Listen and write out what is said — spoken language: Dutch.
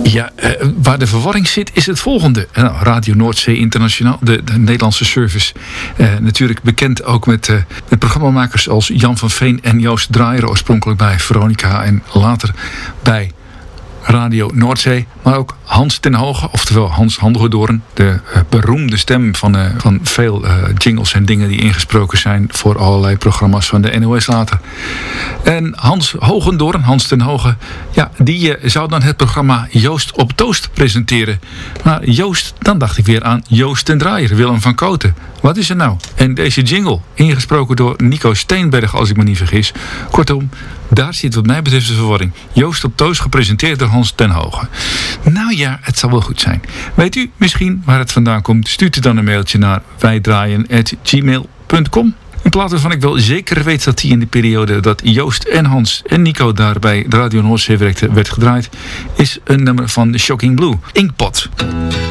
Ja, waar de verwarring zit is het volgende. Radio Noordzee Internationaal, de Nederlandse service. Natuurlijk bekend ook met programmamakers als Jan van Veen en Joost Draaier. Oorspronkelijk bij Veronica en later bij Radio Noordzee. Maar ook Hans ten Hoge, oftewel Hans Handelgedoorn. De beroemde stem van veel jingles en dingen die ingesproken zijn voor allerlei programma's van de NOS later. En Hans ten Hoge, ja, die zou dan het programma Joost op Toast presenteren. Maar Joost, dan dacht ik weer aan Joost ten Draaier, Willem van Kooten. Wat is er nou? En deze jingle, ingesproken door Nico Steenberg, als ik me niet vergis. Kortom, daar zit wat mij betreft de verwarring. Joost op Toast, gepresenteerd door Hans ten Hoge. Nou ja, het zal wel goed zijn. Weet u misschien waar het vandaan komt? Stuurt u dan een mailtje naar wijdraaien@gmail.com. Een plaat waarvan ik wel zeker weet dat die in de periode dat Joost en Hans en Nico daar bij Radio Noordzee werkten, werd gedraaid, is een nummer van The Shocking Blue, Inkpot.